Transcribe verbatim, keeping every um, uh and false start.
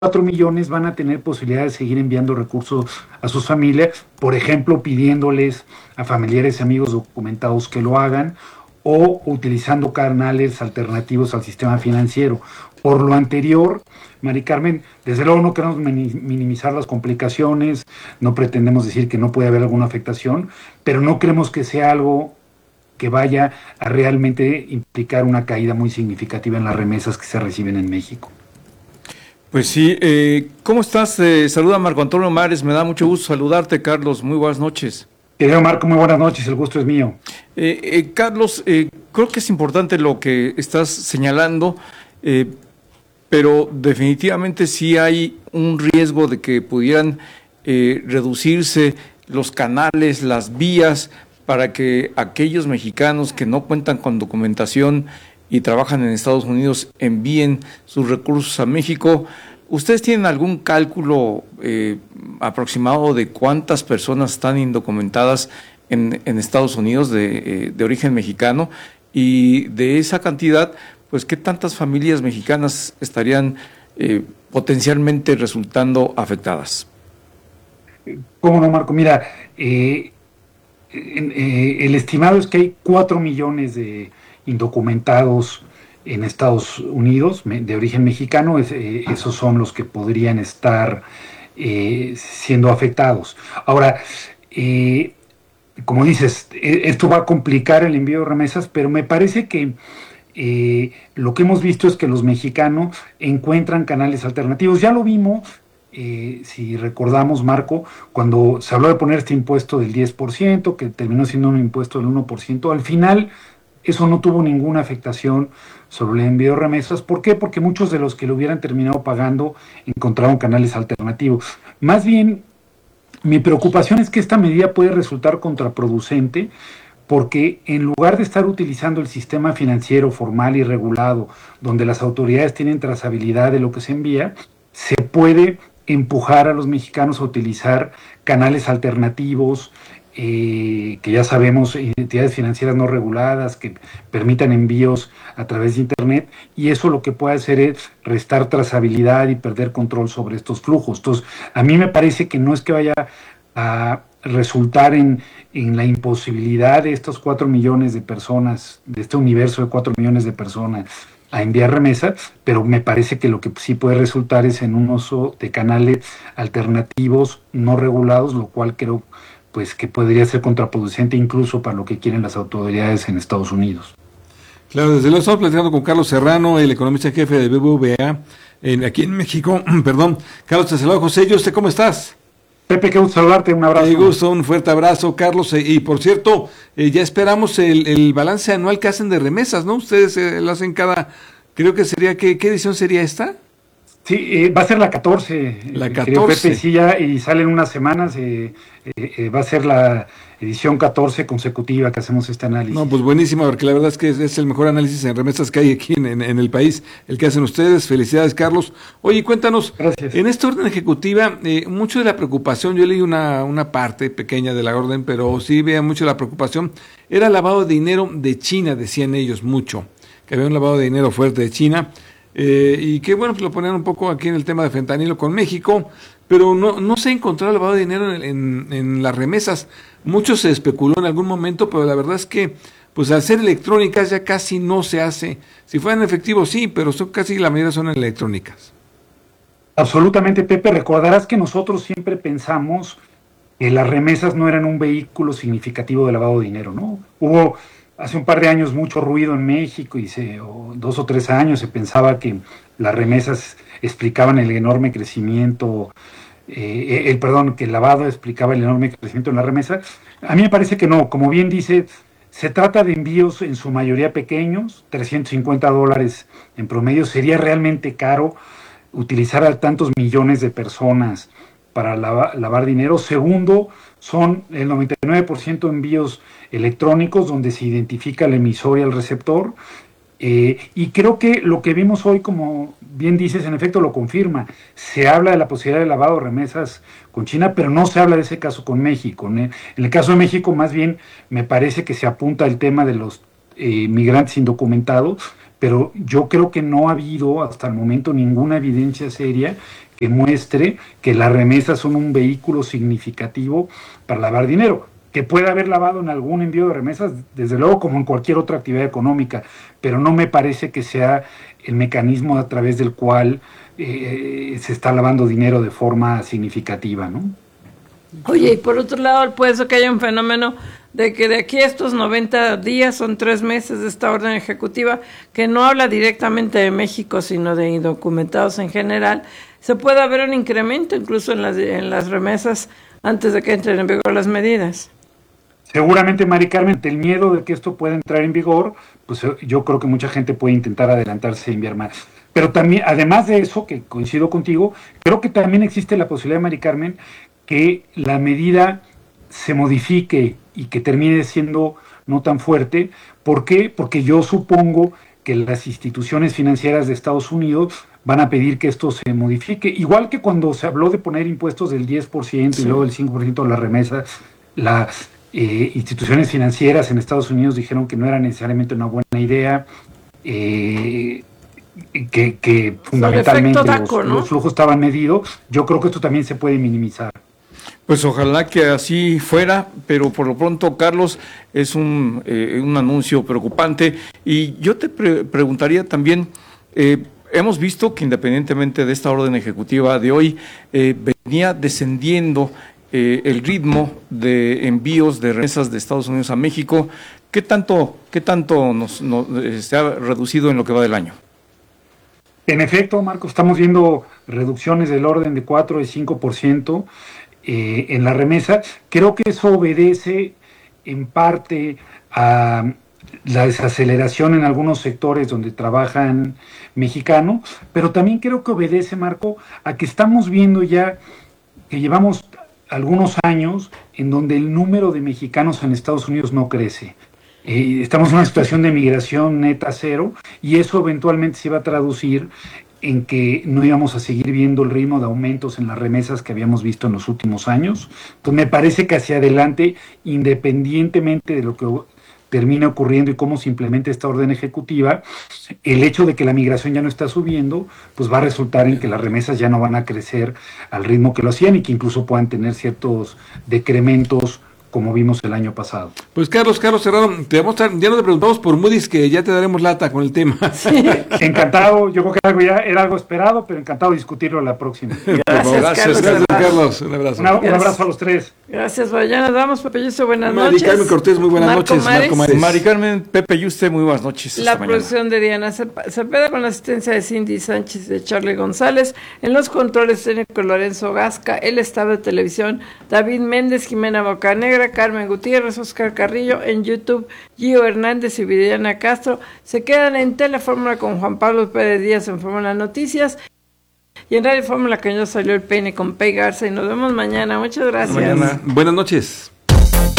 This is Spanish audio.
cuatro millones van a tener posibilidad de seguir enviando recursos a sus familias, por ejemplo, pidiéndoles a familiares y amigos documentados que lo hagan o utilizando canales alternativos al sistema financiero. Por lo anterior, Mari Carmen, desde luego no queremos minimizar las complicaciones, no pretendemos decir que no puede haber alguna afectación, pero no creemos que sea algo que vaya a realmente implicar una caída muy significativa en las remesas que se reciben en México. Pues sí, eh, ¿cómo estás? Eh, saluda Marco Antonio Mares, me da mucho gusto saludarte, Carlos, muy buenas noches. Querido Marco, muy buenas noches, el gusto es mío. Eh, eh, Carlos, eh, creo que es importante lo que estás señalando, eh, pero definitivamente sí hay un riesgo de que pudieran eh, reducirse los canales, las vías, para que aquellos mexicanos que no cuentan con documentación y trabajan en Estados Unidos envíen sus recursos a México. ¿Ustedes tienen algún cálculo eh, aproximado de cuántas personas están indocumentadas en, en Estados Unidos de, eh, de origen mexicano? Y de esa cantidad, pues, ¿qué tantas familias mexicanas estarían eh, potencialmente resultando afectadas? ¿Cómo no, Marco? Mira, eh, eh, el estimado es que hay cuatro millones de indocumentados en Estados Unidos de origen mexicano. Es, eh, esos son los que podrían estar eh, siendo afectados. Ahora, eh, como dices, esto va a complicar el envío de remesas, pero me parece que eh, lo que hemos visto es que los mexicanos encuentran canales alternativos. Ya lo vimos, eh, si recordamos, Marco, cuando se habló de poner este impuesto del diez por ciento, que terminó siendo un impuesto del uno por ciento, al final eso no tuvo ninguna afectación sobre el envío de remesas. ¿Por qué? Porque muchos de los que lo hubieran terminado pagando encontraron canales alternativos. Más bien, mi preocupación es que esta medida puede resultar contraproducente, porque en lugar de estar utilizando el sistema financiero formal y regulado, donde las autoridades tienen trazabilidad de lo que se envía, se puede empujar a los mexicanos a utilizar canales alternativos, Eh, que ya sabemos, entidades financieras no reguladas que permitan envíos a través de Internet, y eso lo que puede hacer es restar trazabilidad y perder control sobre estos flujos. Entonces, a mí me parece que no es que vaya a resultar en, en la imposibilidad de estos cuatro millones de personas, de este universo de cuatro millones de personas, a enviar remesas, pero me parece que lo que sí puede resultar es en un uso de canales alternativos no regulados, lo cual creo pues que podría ser contraproducente incluso para lo que quieren las autoridades en Estados Unidos. Claro, desde luego estamos platicando con Carlos Serrano, el economista jefe de B B V A en, aquí en México. Perdón, Carlos, te saludo. José, ¿y usted cómo estás? Pepe, qué gusto saludarte, un abrazo. Qué gusto, un fuerte abrazo, Carlos. Y por cierto, eh, ya esperamos el, el balance anual que hacen de remesas, ¿no? Ustedes eh, lo hacen cada, creo que sería, ¿qué, qué edición sería esta? Sí, eh, va a ser la catorce. La catorce. Pepe, sí, ya, y salen unas semanas, eh, eh, eh, va a ser la edición catorce consecutiva que hacemos este análisis. No, pues buenísimo, porque la verdad es que es, es el mejor análisis en remesas que hay aquí en, en, en el país, el que hacen ustedes. Felicidades, Carlos. Oye, cuéntanos, gracias. En esta orden ejecutiva, eh, mucho de la preocupación, yo leí una, una parte pequeña de la orden, pero sí veía mucho la preocupación, era lavado de dinero de China, decían ellos, mucho, que había un lavado de dinero fuerte de China. Eh, y que bueno, pues lo ponían un poco aquí en el tema de fentanilo con México, pero no, no se encontró el lavado de dinero en, en, en las remesas. Mucho se especuló en algún momento, pero la verdad es que pues al ser electrónicas ya casi no se hace. Si fueran efectivos sí, pero son casi la mayoría son electrónicas. Absolutamente, Pepe. Recordarás que nosotros siempre pensamos que las remesas no eran un vehículo significativo de lavado de dinero, ¿no? Hubo hace un par de años mucho ruido en México, y se, o dos o tres años se pensaba que las remesas explicaban el enorme crecimiento, eh, el perdón, que el lavado explicaba el enorme crecimiento en la remesa. A mí me parece que no. Como bien dice, se trata de envíos en su mayoría pequeños, trescientos cincuenta dólares en promedio. Sería realmente caro utilizar a tantos millones de personas para lavar, lavar dinero. Segundo, son el noventa y nueve por ciento envíos electrónicos donde se identifica el emisor y el receptor. Eh, y creo que lo que vimos hoy, como bien dices, en efecto lo confirma. Se habla de la posibilidad de lavado de remesas con China, pero no se habla de ese caso con México. En el caso de México, más bien, me parece que se apunta el tema de los eh, migrantes indocumentados, pero yo creo que no ha habido hasta el momento ninguna evidencia seria que muestre que las remesas son un vehículo significativo para lavar dinero. Que puede haber lavado en algún envío de remesas, desde luego, como en cualquier otra actividad económica, pero no me parece que sea el mecanismo a través del cual eh, se está lavando dinero de forma significativa, ¿no? Oye, y por otro lado, puede ser que haya un fenómeno de que de aquí a estos noventa días, son tres meses de esta orden ejecutiva, que no habla directamente de México, sino de indocumentados en general, se puede haber un incremento incluso en las, en las remesas antes de que entren en vigor las medidas. Seguramente, Mari Carmen, ante el miedo de que esto pueda entrar en vigor, pues yo creo que mucha gente puede intentar adelantarse e enviar más. Pero también, además de eso, que coincido contigo, creo que también existe la posibilidad, Mari Carmen, que la medida se modifique y que termine siendo no tan fuerte. ¿Por qué? Porque yo supongo que las instituciones financieras de Estados Unidos van a pedir que esto se modifique. Igual que cuando se habló de poner impuestos del diez por ciento sí. y luego del cinco por ciento de las remesas, las eh, instituciones financieras en Estados Unidos dijeron que no era necesariamente una buena idea, eh, que, que fundamentalmente DACO, los, ¿no? los flujos estaban medidos. Yo creo que esto también se puede minimizar. Pues ojalá que así fuera, pero por lo pronto, Carlos, es un, eh, un anuncio preocupante. Y yo te pre preguntaría también, eh, hemos visto que independientemente de esta orden ejecutiva de hoy, eh, venía descendiendo eh, el ritmo de envíos de remesas de Estados Unidos a México. ¿Qué tanto, qué tanto nos, nos, eh, se ha reducido en lo que va del año? En efecto, Marco, estamos viendo reducciones del orden de cuatro y cinco por ciento. Eh, en la remesa. Creo que eso obedece en parte a la desaceleración en algunos sectores donde trabajan mexicanos, pero también creo que obedece, Marco, a que estamos viendo ya que llevamos algunos años en donde el número de mexicanos en Estados Unidos no crece. Eh, estamos en una situación de migración neta cero y eso eventualmente se va a traducir en que no íbamos a seguir viendo el ritmo de aumentos en las remesas que habíamos visto en los últimos años. Entonces me parece que hacia adelante, independientemente de lo que termine ocurriendo y cómo se implemente esta orden ejecutiva, el hecho de que la migración ya no está subiendo, pues va a resultar en que las remesas ya no van a crecer al ritmo que lo hacían y que incluso puedan tener ciertos decrementos como vimos el año pasado. Pues Carlos, Carlos Serrano, te vamos a, ya no te preguntamos por Moody's, que ya te daremos lata con el tema. Sí. Encantado, yo creo que algo ya era algo esperado, pero encantado de discutirlo la próxima. Gracias, gracias, Carlos. gracias, Carlos. Un abrazo. Una, un abrazo a los tres. Gracias, ya nos vamos, Pepe Yuste, buenas Mari noches. Carmen Cortés, muy buenas Marco noches. Mares. Marco Mares. Mari Carmen, Pepe Yuste, muy buenas noches. La producción de Diana Cepeda con la asistencia de Cindy Sánchez y de Charlie González. En los controles técnicos Lorenzo Gasca, el estado de televisión David Méndez, Jimena Bocanegra, Carmen Gutiérrez, Oscar Carrillo, en YouTube Gio Hernández y Viridiana Castro. Se quedan en Telefórmula con Juan Pablo Pérez Díaz en Fórmula Noticias. Y en Radio Fórmula que ya salió el peine con Pei Garza y nos vemos mañana. Muchas gracias. Mañana. Buenas noches.